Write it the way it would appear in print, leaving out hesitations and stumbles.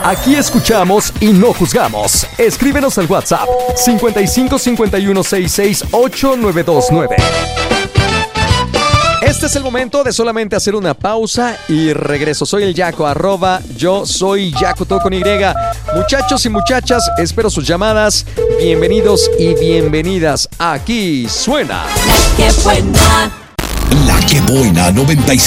Aquí escuchamos y no juzgamos. Escríbenos al WhatsApp 55 51 66 8929. Este es el momento de solamente hacer una pausa y regreso. Soy el Yaco, yo soy Yaco, todo con Y. Muchachos y muchachas, espero sus llamadas. Bienvenidos y bienvenidas. Aquí suena La que buena. La que buena 95.